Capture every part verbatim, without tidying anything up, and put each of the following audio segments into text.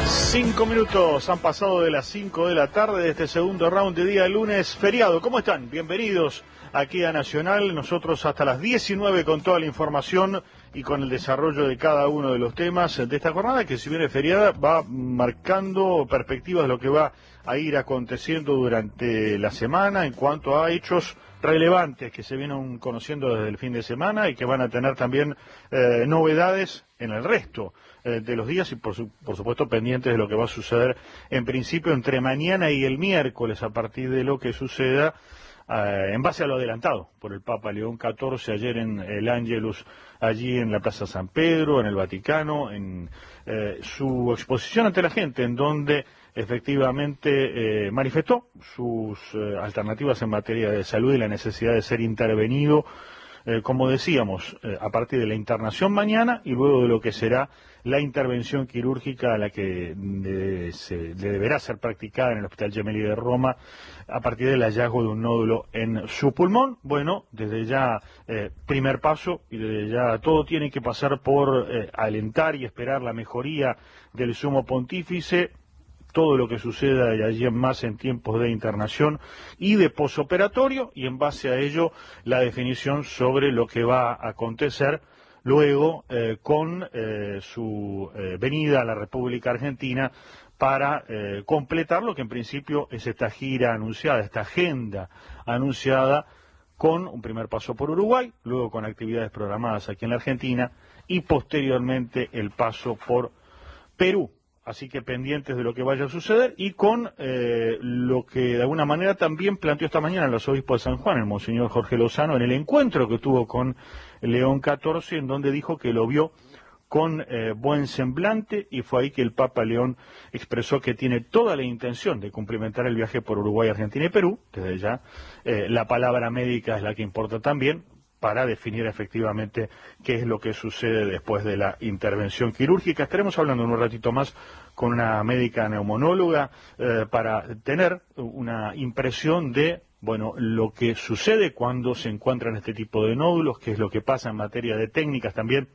Cinco minutos han pasado de las cinco de la tarde de este segundo round de día lunes feriado. ¿Cómo están? Bienvenidos aquí a Nacional. Nosotros hasta las diecinueve con toda la información y con el desarrollo de cada uno de los temas de esta jornada que, si bien es feriada, va marcando perspectivas de lo que va a ir aconteciendo durante la semana en cuanto a hechos relevantes que se vienen conociendo desde el fin de semana y que van a tener también eh, novedades en el resto eh, de los días y por, su, por supuesto pendientes de lo que va a suceder en principio entre mañana y el miércoles a partir de lo que suceda eh, en base a lo adelantado por el Papa León catorce ayer en el Ángelus, allí en la Plaza San Pedro, en el Vaticano, en eh, su exposición ante la gente, en donde efectivamente eh, manifestó sus eh, alternativas en materia de salud y la necesidad de ser intervenido, eh, como decíamos, eh, a partir de la internación mañana y luego de lo que será la intervención quirúrgica a la que de, se de deberá ser practicada en el Hospital Gemelli de Roma a partir del hallazgo de un nódulo en su pulmón. Bueno, desde ya eh, primer paso y desde ya todo tiene que pasar por eh, alentar y esperar la mejoría del sumo pontífice, todo lo que suceda de allí en más en tiempos de internación y de posoperatorio, y en base a ello la definición sobre lo que va a acontecer luego eh, con eh, su eh, venida a la República Argentina para eh, completar lo que en principio es esta gira anunciada, esta agenda anunciada, con un primer paso por Uruguay, luego con actividades programadas aquí en la Argentina y posteriormente el paso por Perú. Así que pendientes de lo que vaya a suceder y con eh, lo que de alguna manera también planteó esta mañana el arzobispo de San Juan, el monseñor Jorge Lozano, en el encuentro que tuvo con León catorce, en donde dijo que lo vio con eh, buen semblante, y fue ahí que el Papa León expresó que tiene toda la intención de cumplimentar el viaje por Uruguay, Argentina y Perú. Desde ya eh, la palabra médica es la que importa también, para definir efectivamente qué es lo que sucede después de la intervención quirúrgica. Estaremos hablando en un ratito más con una médica neumonóloga eh, para tener una impresión de, bueno, lo que sucede cuando se encuentran este tipo de nódulos, qué es lo que pasa en materia de técnicas también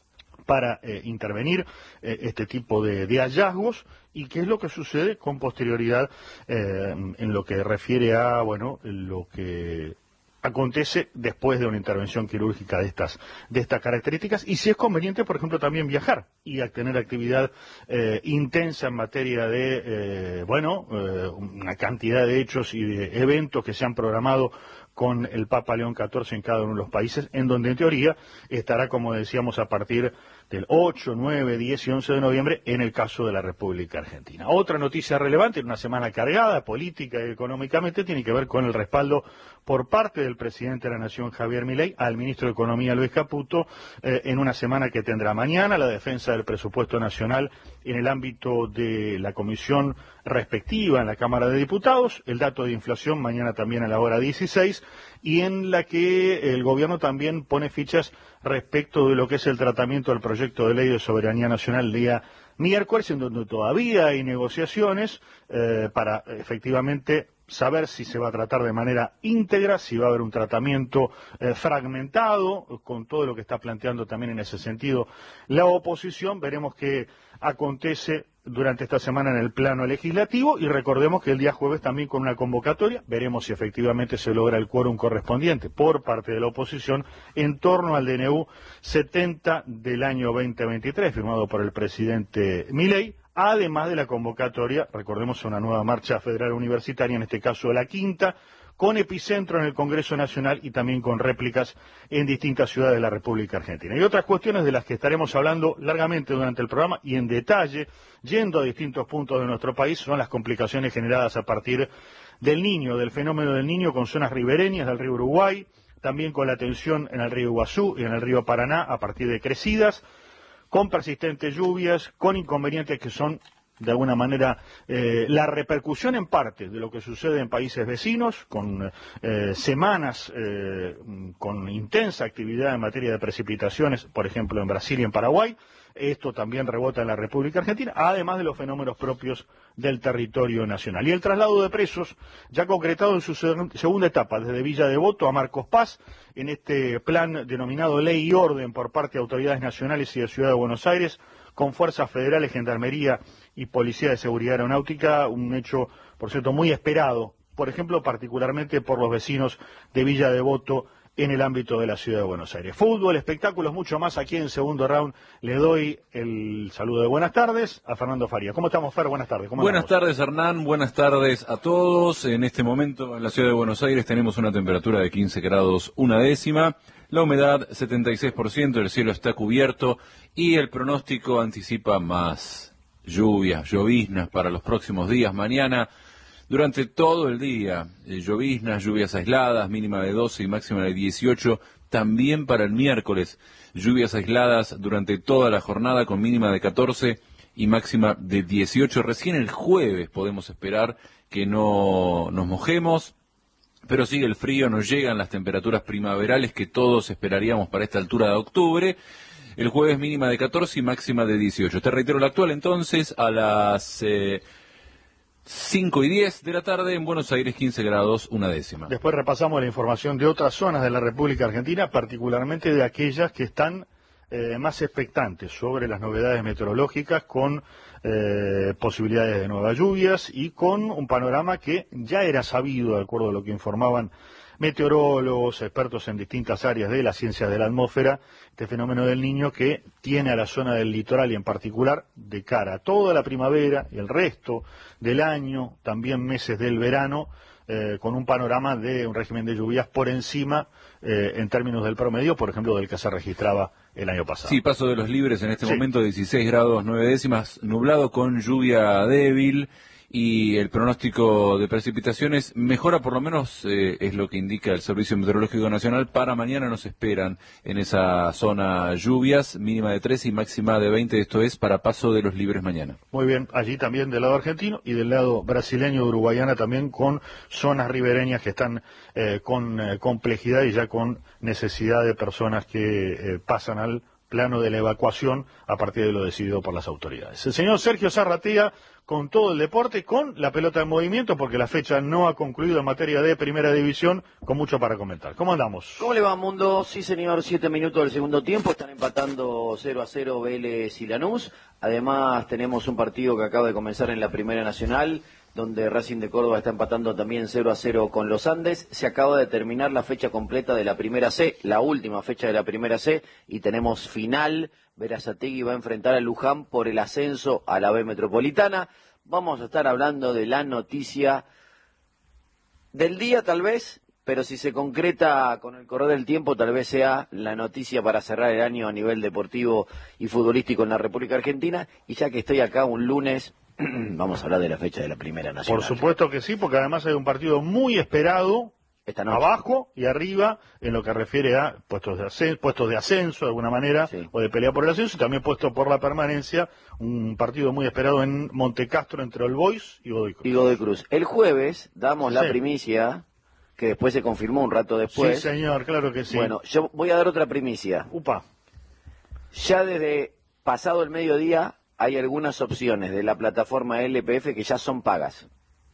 para eh, intervenir eh, este tipo de, de hallazgos, y qué es lo que sucede con posterioridad eh, en lo que refiere a, bueno, lo que acontece después de una intervención quirúrgica de estas de estas características, y si es conveniente, por ejemplo, también viajar y a tener actividad eh, intensa en materia de, eh, bueno, eh, una cantidad de hechos y de eventos que se han programado con el Papa León catorce en cada uno de los países, en donde en teoría estará, como decíamos, a partir del ocho, nueve, diez y once de noviembre en el caso de la República Argentina. Otra noticia relevante en una semana cargada política y económicamente tiene que ver con el respaldo por parte del presidente de la Nación, Javier Milei, al ministro de Economía, Luis Caputo, eh, en una semana que tendrá mañana la defensa del presupuesto nacional en el ámbito de la comisión respectiva en la Cámara de Diputados, el dato de inflación mañana también a la hora dieciséis, y en la que el gobierno también pone fichas respecto de lo que es el tratamiento del proyecto de ley de soberanía nacional el día miércoles, en donde todavía hay negociaciones eh, para efectivamente saber si se va a tratar de manera íntegra, si va a haber un tratamiento eh, fragmentado, con todo lo que está planteando también en ese sentido la oposición. Veremos qué acontece durante esta semana en el plano legislativo, y recordemos que el día jueves también con una convocatoria, veremos si efectivamente se logra el quórum correspondiente por parte de la oposición en torno al D N U setenta del año veinte veintitrés, firmado por el presidente Milei, además de la convocatoria, recordemos, una nueva marcha federal universitaria, en este caso la quinta, con epicentro en el Congreso Nacional y también con réplicas en distintas ciudades de la República Argentina. Y otras cuestiones de las que estaremos hablando largamente durante el programa y en detalle, yendo a distintos puntos de nuestro país, son las complicaciones generadas a partir del Niño, del fenómeno del Niño, con zonas ribereñas del río Uruguay, también con la tensión en el río Iguazú y en el río Paraná a partir de crecidas, con persistentes lluvias, con inconvenientes que son de alguna manera eh, la repercusión en parte de lo que sucede en países vecinos, con eh, semanas eh, con intensa actividad en materia de precipitaciones, por ejemplo en Brasil y en Paraguay. Esto también rebota en la República Argentina, además de los fenómenos propios del territorio nacional. Y el traslado de presos, ya concretado en su segunda etapa, desde Villa Devoto a Marcos Paz, en este plan denominado Ley y Orden por parte de autoridades nacionales y de Ciudad de Buenos Aires, con fuerzas federales, gendarmería y policía de seguridad aeronáutica, un hecho, por cierto, muy esperado, por ejemplo, particularmente por los vecinos de Villa Devoto, en el ámbito de la ciudad de Buenos Aires. Fútbol, espectáculos, mucho más aquí en Segundo Round. Le doy el saludo de buenas tardes a Fernando Farías. ¿Cómo estamos, Fer? Buenas tardes. ¿Cómo buenas andamos? tardes, Hernán. Buenas tardes a todos. En este momento en la ciudad de Buenos Aires tenemos una temperatura de quince grados una décima. La humedad setenta y seis por ciento, el cielo está cubierto y el pronóstico anticipa más lluvias, lloviznas para los próximos días. Mañana, durante todo el día, eh, lloviznas, lluvias aisladas, mínima de doce y máxima de dieciocho. También para el miércoles, lluvias aisladas durante toda la jornada con mínima de catorce y máxima de dieciocho. Recién el jueves podemos esperar que no nos mojemos, pero sigue el frío, nos llegan las temperaturas primaverales que todos esperaríamos para esta altura de octubre. El jueves mínima de catorce y máxima de dieciocho. Te reitero la actual entonces a las Eh, cinco y diez de la tarde en Buenos Aires, quince grados una décima. Después repasamos la información de otras zonas de la República Argentina, particularmente de aquellas que están eh, más expectantes sobre las novedades meteorológicas, con eh, posibilidades de nuevas lluvias y con un panorama que ya era sabido, de acuerdo a lo que informaban meteorólogos, expertos en distintas áreas de la ciencia de la atmósfera, este fenómeno del Niño que tiene a la zona del litoral y en particular de cara a toda la primavera y el resto del año, también meses del verano, eh, con un panorama de un régimen de lluvias por encima, eh, en términos del promedio, por ejemplo, del que se registraba el año pasado. Sí, paso de los libres en este sí. momento, dieciséis grados nueve décimas, nublado con lluvia débil. Y el pronóstico de precipitaciones mejora, por lo menos eh, es lo que indica el Servicio Meteorológico Nacional. Para mañana nos esperan en esa zona lluvias, mínima de trece y máxima de veinte, esto es para paso de los libres mañana. Muy bien, allí también del lado argentino y del lado brasileño de Uruguayana también, con zonas ribereñas que están eh, con eh, complejidad y ya con necesidad de personas que eh, pasan al plano de la evacuación a partir de lo decidido por las autoridades. El señor Sergio Zarratea con todo el deporte, con la pelota en movimiento, porque la fecha no ha concluido en materia de primera división, con mucho para comentar. ¿Cómo andamos? ¿Cómo le va, Mundo? Sí, señor, siete minutos del segundo tiempo, están empatando cero a cero Vélez y Lanús. Además, tenemos un partido que acaba de comenzar en la Primera Nacional, donde Racing de Córdoba está empatando también cero a cero con los Andes. Se acaba de terminar la fecha completa de la Primera C, la última fecha de la Primera C, y tenemos final. Berazategui va a enfrentar a Luján por el ascenso a la B Metropolitana. Vamos a estar hablando de la noticia del día, tal vez, pero si se concreta con el correr del tiempo, tal vez sea la noticia para cerrar el año a nivel deportivo y futbolístico en la República Argentina. Y ya que estoy acá un lunes, vamos a hablar de la fecha de la Primera Nacional. Por supuesto que sí, porque además hay un partido muy esperado, esta noche, abajo y arriba, en lo que refiere a puestos de ascenso, puestos de ascenso de alguna manera, sí, o de pelea por el ascenso, y también puesto por la permanencia, un partido muy esperado en Montecastro entre All Boys y Godoy Cruz. Y Godoy Cruz. El jueves damos sí. la primicia, que después se confirmó un rato después. Sí, señor, claro que sí. Bueno, yo voy a dar otra primicia. Upa. Ya desde pasado el mediodía hay algunas opciones de la plataforma L P F que ya son pagas.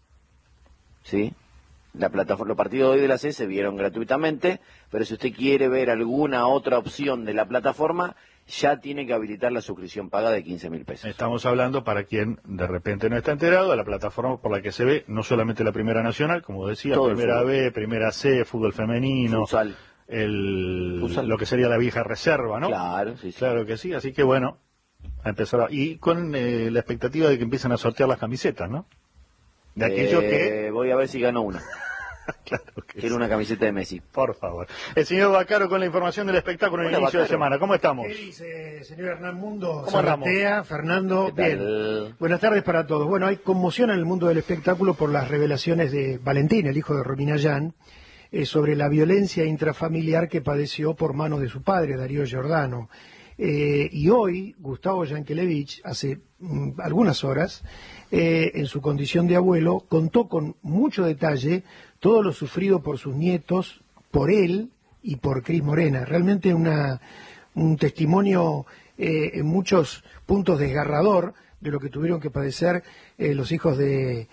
¿Sí? La plataforma, los partidos de hoy de la C se vieron gratuitamente, pero si usted quiere ver alguna otra opción de la plataforma, ya tiene que habilitar la suscripción paga de quince mil pesos. Estamos hablando, para quien de repente no está enterado, de la plataforma por la que se ve no solamente la Primera Nacional, como decía, todo Primera B, Primera C, fútbol femenino, Futsal. El, Futsal. lo que sería la vieja reserva, ¿no? Claro, sí, sí. Claro que sí, así que bueno, a empezar a, y con eh, la expectativa de que empiecen a sortear las camisetas, ¿no? De aquello eh, que... Voy a ver si gano una. Claro que Quiero sí. una camiseta de Messi. Por favor. El señor Bacaro con la información del espectáculo en el Hola, inicio Bacaro. de semana. ¿Cómo estamos? ¿Qué dice, señor Hernán Mundo? ¿Cómo andamos? Zarratea, Fernando, ¿Qué tal? bien. Buenas tardes para todos. Bueno, hay conmoción en el mundo del espectáculo por las revelaciones de Valentín, el hijo de Romina Yan, eh, sobre la violencia intrafamiliar que padeció por manos de su padre, Darío Giordano. Eh, y hoy, Gustavo Yankelevich, hace mm, algunas horas, eh, en su condición de abuelo, contó con mucho detalle todo lo sufrido por sus nietos, por él y por Cris Morena. Realmente una, un testimonio eh, en muchos puntos desgarrador de lo que tuvieron que padecer eh, los hijos de,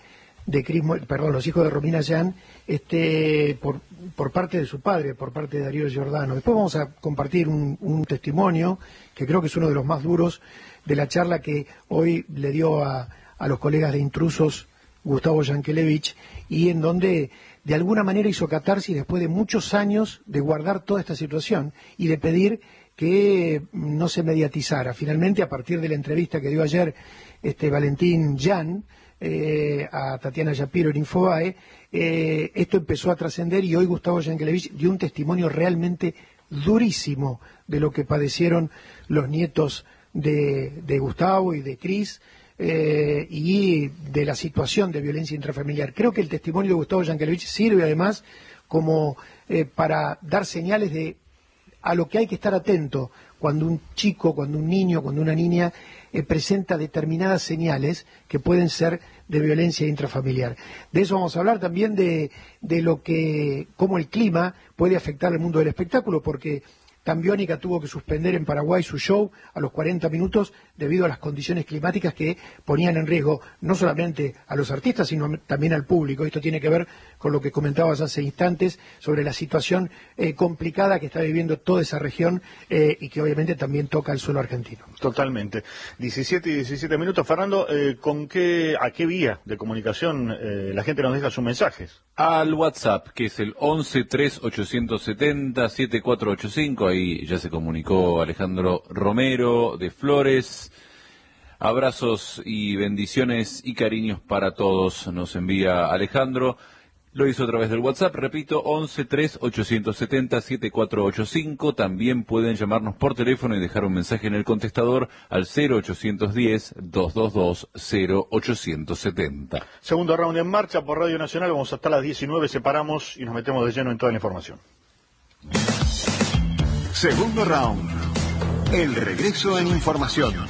de Cris, perdón, los hijos de Romina Yan, este, por, por parte de su padre, por parte de Darío Giordano. Después vamos a compartir un, un testimonio que creo que es uno de los más duros de la charla que hoy le dio a, a los colegas de Intrusos Gustavo Yankelevich, y en donde de alguna manera hizo catarsis después de muchos años de guardar toda esta situación y de pedir que no se mediatizara. Finalmente, a partir de la entrevista que dio ayer este Valentín Yan eh, a Tatiana Shapiro en Infobae, eh, esto empezó a trascender y hoy Gustavo Yankelevich dio un testimonio realmente durísimo de lo que padecieron los nietos de, de Gustavo y de Cris, eh, y de la situación de violencia intrafamiliar. Creo que el testimonio de Gustavo Yankelevich sirve además como eh, para dar señales de a lo que hay que estar atento cuando un chico, cuando un niño, cuando una niña eh, presenta determinadas señales que pueden ser de violencia intrafamiliar. De eso vamos a hablar también de, de lo que, cómo el clima puede afectar al mundo del espectáculo, porque Tambiónica tuvo que suspender en Paraguay su show a los cuarenta minutos debido a las condiciones climáticas que ponían en riesgo no solamente a los artistas, sino también al público. Esto tiene que ver con lo que comentabas hace instantes sobre la situación eh, complicada que está viviendo toda esa región eh, y que obviamente también toca el suelo argentino. Totalmente. diecisiete y diecisiete minutos. Fernando, eh, ¿con qué, a qué vía de comunicación eh, la gente nos deja sus mensajes? Al WhatsApp, que es el once tres ochocientos setenta siete cuatro ocho cinco, ahí ya se comunicó Alejandro Romero de Flores. Abrazos y bendiciones y cariños para todos, nos envía Alejandro. Lo hizo a través del WhatsApp, repito, once tres ochocientos setenta siete cuatro ocho cinco. También pueden llamarnos por teléfono y dejar un mensaje en el contestador al cero ochocientos diez, doscientos veintidós, cero ochocientos setenta. Segundo round en marcha por Radio Nacional. Vamos hasta las diecinueve, separamos y nos metemos de lleno en toda la información. Segundo round. El regreso en información.